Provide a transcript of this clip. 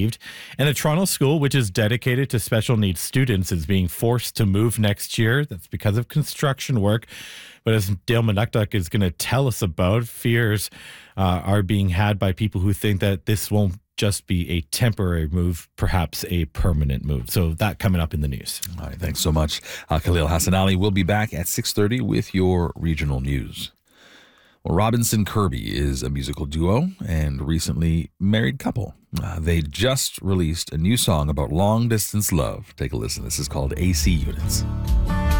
received. And a Toronto school, which is dedicated to special needs students, is being forced to move next year. That's because of construction work. But as Dale Manuktuk is going to tell us about, fears are being had by people who think that this won't just be a temporary move, perhaps a permanent move. So that coming up in the news. All right, thanks so much. Khalil Hassanali will be back at 6:30 with your regional news. Well, Robinson Kirby is a musical duo and recently married couple. They just released a new song about long-distance love. Take a listen. This is called AC Units.